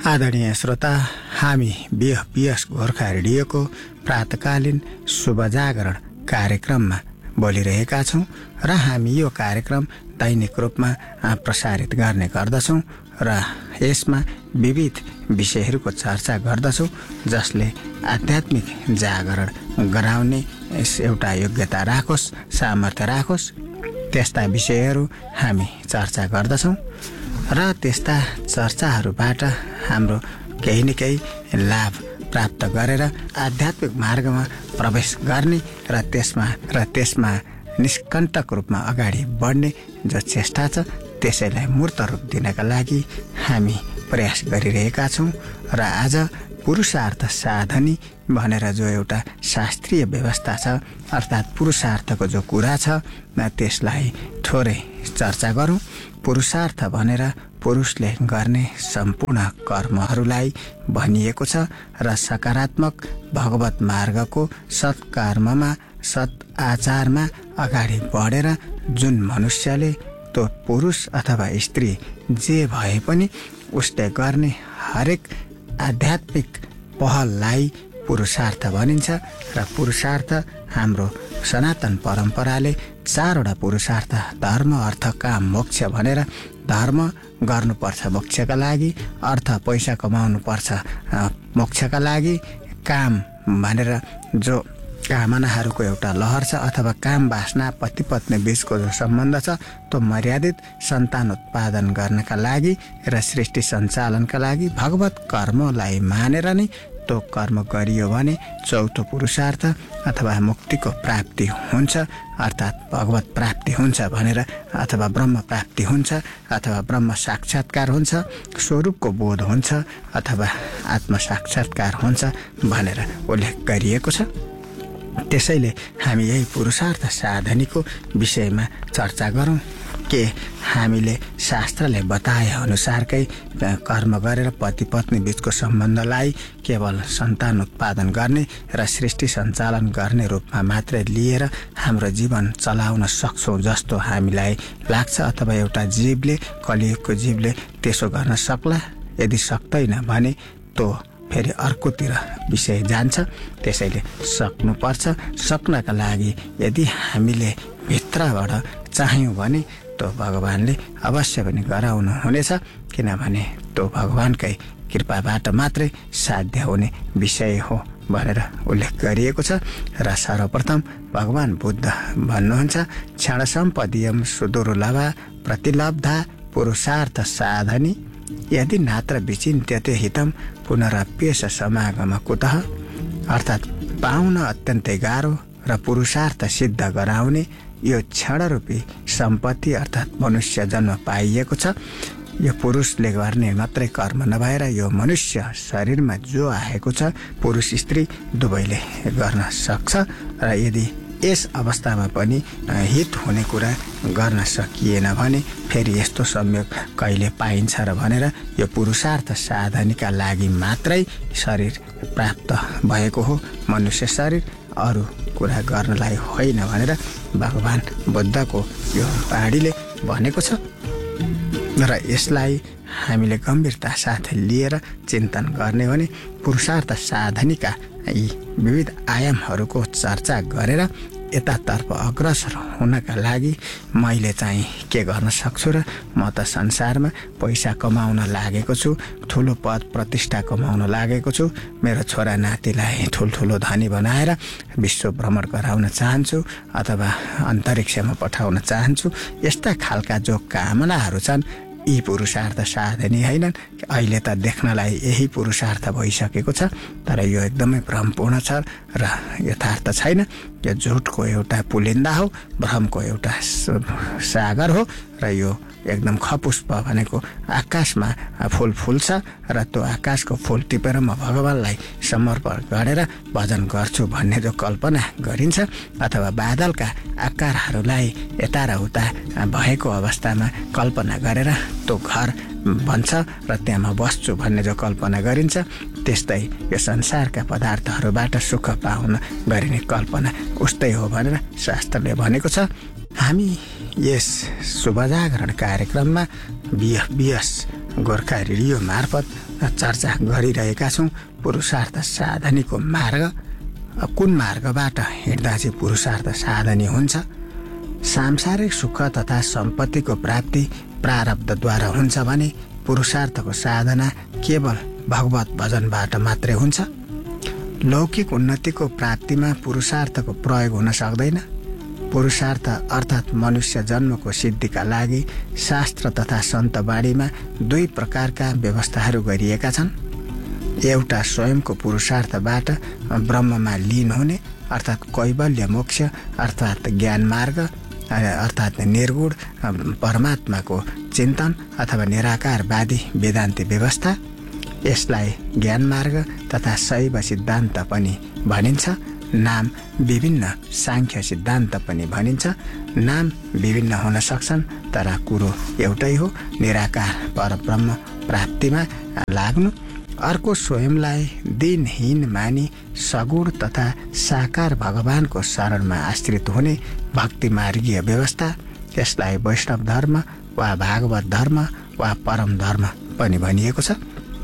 आदरणीय श्रोता, हामी बिएस गोर्खा रेडियोको प्रातकालीन शुभ जागरण कार्यक्रममा बोलिरहेका छौं र हामी यो कार्यक्रम दैनिक रूपमा प्रसारित गर्ने गर्दछौं र यसमा विविध विषयहरूको चर्चा गर्दछौं जसले आध्यात्मिक जागरण गराउने एउटा योग्यता राखोस्, सामर्थ्य राखोस्, त्यस्ता विषयहरू हामी चर्चा गर्दछौं र त्यस्ता चर्चाहरूबाट हाम्रो केही न केही लाभ प्राप्त गरेर आध्यात्मिक मार्गमा प्रवेश गर्ने र त्यसमा निष्कण्टक रूपमा अगाडि बढ्ने जो चेष्टा छ त्यसैलाई मूर्त रूप दिनका लागि हामी प्रयास गरिरहेका छौं र आज पुरुषार्थ साधनी भनेर जो एउटा शास्त्रीय व्यवस्था छ अर्थात् पुरुषार्थको जो कुरा छ त्यसलाई थोरै चर्चा गरौं। पुरुषार्थ भनेर पुरुषले गर्ने सम्पूर्ण कर्महरूलाई भनिएको छ र सकारात्मक भगवत मार्गको सत्कर्ममा सत् आचारमा अगाडि बढेर जुन मनुष्यले त्यो पुरुष अथवा स्त्री जे भए पनि उसले गर्ने हरेक आध्यात्मिक पहललाई पुरुषार्थ भनिन्छ र पुरुषार्थ हाम्रो सनातन परम्पराले चारवटा पुरुषार्थ धर्म, अर्थ, काम, मोक्ष भनेर धर्म गर्नुपर्छ मोक्षका लागि, अर्थ पैसा कमाउनुपर्छ मोक्षका लागि, काम भनेर जो कामनाहरूको एउटा लहर छ अथवा काम वासना पति पत्नी बीचको जो सम्बन्ध छ त्यो मर्यादित सन्तान उत्पादन गर्नका लागि र सृष्टि सञ्चालनका लागि भगवत कर्मलाई मानेर नै त्यो कर्म गरियो भने चौथो पुरुषार्थ अथवा मुक्तिको प्राप्ति हुन्छ, अर्थात् भगवत प्राप्ति हुन्छ भनेर, अथवा ब्रह्म प्राप्ति हुन्छ, अथवा ब्रह्म साक्षात्कार हुन्छ, स्वरूपको बोध हुन्छ, अथवा आत्म साक्षात्कार हुन्छ भनेर उल्लेख गरिएको छ। त्यसैले हामी यही पुरुषार्थ साधनीको विषयमा चर्चा गरौं के हामीले शास्त्रले बताए अनुसारकै कर्म गरेर पति पत्नी बीचको सम्बन्धलाई केवल सन्तान उत्पादन गर्ने र सृष्टि सञ्चालन गर्ने रूपमा मात्रै लिएर हाम्रो जीवन चलाउन सक्छौं जस्तो हामीलाई लाग्छ अथवा एउटा जीवले, कलियुगको जीवले त्यसो गर्न सक्ला? यदि सक्दैन भने त्यो फेरि अर्कोतिर विषय जान्छ। त्यसैले सक्नुपर्छ। सक्नका लागि यदि हामीले भित्रबाट चाह्यौं भने त्यो भगवानले अवश्य पनि गराउनु हुनेछ, किनभने त्यो भगवानकै कृपाबाट मात्रै साध्य हुने विषय हो भनेर उल्लेख गरिएको छ। र सर्वप्रथम भगवान बुद्ध भन्नुहुन्छ, क्षण सम्पदियम सुदुर्लभा प्रतिलब्धा पुरुषार्थ साधनी यदि नात्र विचिन्त्यते हितम पुनरप्येष समागम कुतः। अर्थात् पाउन अत्यन्तै गाह्रो र पुरुषार्थ सिद्ध गराउने यो क्षणरूपी सम्पत्ति अर्थात् मनुष्य जन्म पाइएको छ। यो पुरुषले गर्ने मात्रै कर्म नभएर यो मनुष्य शरीरमा जो आएको छ पुरुष स्त्री दुवैले गर्न सक्छ र यदि यस अवस्थामा पनि हित हुने कुरा गर्न सकिएन भने फेरि यस्तो संयोग कहिले पाइन्छ र भनेर यो पुरुषार्थ साधनीका लागि मात्रै शरीर प्राप्त भएको हो, मनुष्य शरीर, अरू कुरा गर्नलाई होइन भनेर भगवान बुद्धको यो बाणीले भनेको छ। र यसलाई हामीले गम्भीरता साथ लिएर चिन्तन गर्ने भने पुरुषार्थ साधनीका यी विविध आयामहरूको चर्चा गरेर यतातर्फ अग्रसर हुनका लागि मैले चाहिँ के गर्न सक्छु र म त संसारमा पैसा कमाउन लागेको छु, ठुलो पद प्रतिष्ठा कमाउन लागेको छु, मेरो छोरा नातिलाई ठुल्ठुलो धनी बनाएर विश्व भ्रमण गराउन चाहन्छु अथवा अन्तरिक्षमा पठाउन चाहन्छु, यस्ता खालका जो कामनाहरू छन् यी पुरुषार्थ साधनी हैनन्। अहिले त देख्नलाई यही पुरुषार्थ भइसकेको छ, तर यो एकदमै भ्रमपूर्ण छ र यथार्थ छैन। यो झुटको एउटा पुलिन्दा हो, भ्रमको एउटा सागर हो र यो एकदम खपुष्प भनेको आकाशमा फूल फुल्छ र त्यो आकाशको फूल टिपेर म भगवानलाई समर्पण गरेर भजन गर्छु भन्ने जो कल्पना गरिन्छ अथवा बादलका आकारहरूलाई यता र उता भएको अवस्थामा कल्पना गरेर त्यो घर बन्छ र त्यहाँ म बस्छु भन्ने जो कल्पना गरिन्छ, त्यस्तै यो संसारका पदार्थहरूबाट सुख पाउन गरिने कल्पना उस्तै हो भनेर शास्त्रले भनेको छ। हामी यस शुभ जागरण कार्यक्रममा बिएस गोर्खा रेडियो मार्फत चर्चा गरिरहेका छौँ। पुरुषार्थ साधनीको मार्ग, कुन मार्गबाट हिँड्दा चाहिँ पुरुषार्थ साधनी हुन्छ? सांसारिक सुख तथा सम्पत्तिको प्राप्ति प्रारब्धद्वारा हुन्छ भने पुरुषार्थको साधना केवल भगवत भजनबाट मात्रै हुन्छ। लौकिक उन्नतिको प्राप्तिमा पुरुषार्थको प्रयोग हुन सक्दैन। पुरुषार्थ अर्थात् मनुष्य जन्मको सिद्धिका लागि शास्त्र तथा सन्तवाणीमा 2 प्रकारका व्यवस्थाहरू गरिएका छन्। एउटा स्वयंको पुरुषार्थबाट ब्रह्ममा लीन हुने अर्थात् कैवल्य मोक्ष अर्थात् ज्ञान मार्ग अर्थात् निर्गुण परमात्माको चिन्तन अथवा निराकारवादी वेदान्ती व्यवस्था। यसलाई ज्ञान मार्ग तथा शैव सिद्धान्त पनि भनिन्छ। नाम विभिन्न सांख्य सिद्धान्त पनि भनिन्छ। नाम विभिन्न हुन सक्छन् तर कुरो एउटै हो, निराकार परब्रह्म प्राप्तिमा लाग्नु। अर्को स्वयंलाई दिनहीन मानी सगुण तथा साकार भगवानको शरणमा आश्रित हुने भक्ति मार्गीय व्यवस्था। यसलाई वैष्णव धर्म वा भागवत धर्म वा परम धर्म पनि भनिएको छ।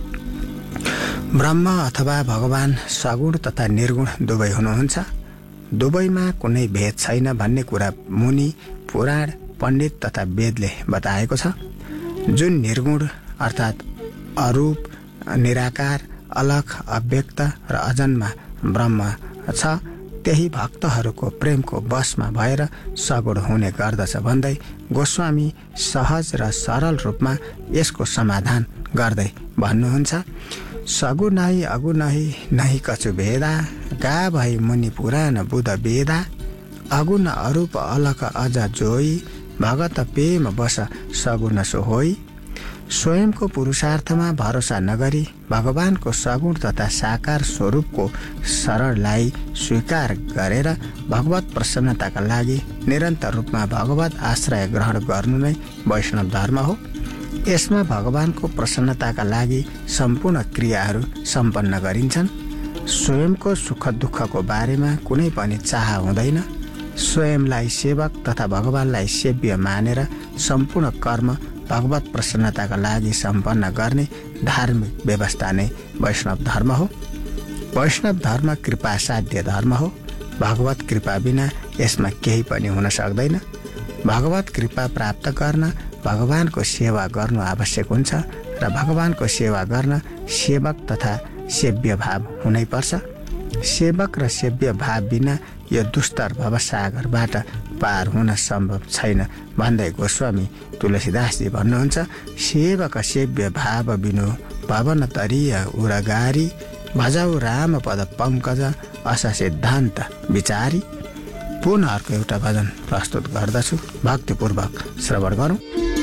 ब्रह्म अथवा भगवान सगुण तथा निर्गुण दुवै हुनुहुन्छ। दुवैमा कुनै भेद छैन भन्ने कुरा मुनि, पुराण, पण्डित तथा वेदले बताएको छ। जुन निर्गुण अर्थात् अरूप, निराकार, अलख, अव्यक्त र अजन्मा ब्रह्म छ, त्यही भक्तहरूको प्रेमको वशमा भएर सगुण हुने गर्दछ भन्दै गोस्वामी सहज र सरल रूपमा यसको समाधान गर्दै भन्नुहुन्छ। सगुनाही अगुनाही नहि कछु भेदा, गा भई मुनि पुराण बुध वेदा, अगुण अरूप अलख अज जोई, भगत प्रेम बस सगुण सो होई। स्वयंको पुरुषार्थमा भरोसा नगरी भगवानको सगुण तथा साकार स्वरूपको शरणलाई स्वीकार गरेर भगवत प्रसन्नताका लागि निरन्तर रूपमा भगवत आश्रय ग्रहण गर्नु नै वैष्णव धर्म हो। यसमा भगवानको प्रसन्नताका लागि सम्पूर्ण क्रियाहरू सम्पन्न गरिन्छन्। स्वयंको सुख दुःखको बारेमा कुनै पनि चाह हुँदैन। स्वयंलाई सेवक तथा भगवानलाई सेव्य मानेर सम्पूर्ण कर्म भगवत प्रसन्नताका लागि सम्पन्न गर्ने धार्मिक व्यवस्था नै वैष्णव धर्म हो। वैष्णव धर्म कृपा साध्य धर्म हो। भगवत कृपा बिना यसमा केही पनि हुन सक्दैन। भगवत कृपा प्राप्त गर्न भगवानको सेवा गर्नु आवश्यक हुन्छ र भगवानको सेवा गर्न सेवक तथा सेव्य भाव हुनैपर्छ। सेवक र सेव्य भाव बिना यो दुस्तर भवसागरबाट पार हुन सम्भव छैन भन्दै गोस्वामी तुलसीदासजी भन्नुहुन्छ, सेवक सेव्य भाव बिनु भवन तरिय उरगारी, भजाउ राम पद पङ्कज अस सिद्धान्त विचारी। पुनः अर्को एउटा भजन प्रस्तुत गर्दछु, भक्तिपूर्वक श्रवण गरौँ।